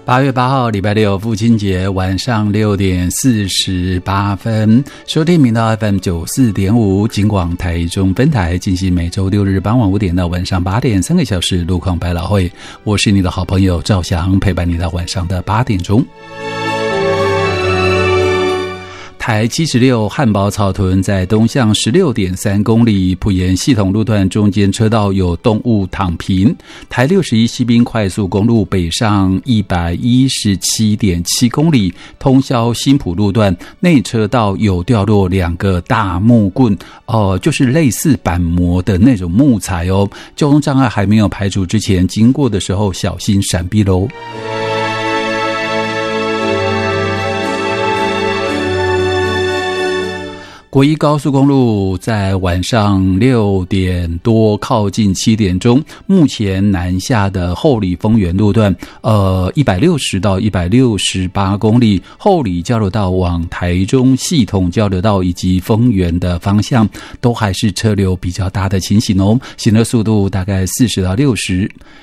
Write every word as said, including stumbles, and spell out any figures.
八月八号礼拜六父亲节晚上六点四十八分，收听频道 F M 九四点五警广台中分台，进行每周六日傍晚五点到晚上八点三个小时路况百老汇。我是你的好朋友赵翔，陪伴你到晚上的八点钟。台七十六汉宝草屯在东向 十六点三公里，埔盐系统路段中间车道有动物躺平。台六十一西滨快速公路北上 一百一十七点七公里，通霄新埔路段内车道有掉落两个大木棍，呃，就是类似板模的那种木材哦。交通障碍还没有排除之前，经过的时候小心闪避咯。国一高速公路在晚上六点多靠近七点钟，目前南下的后里丰原路段，呃，一百六十到一百六十八公里，后里交流道往台中系统交流道以及丰原的方向，都还是车流比较大的情形哦，行车速度大概四十到六十。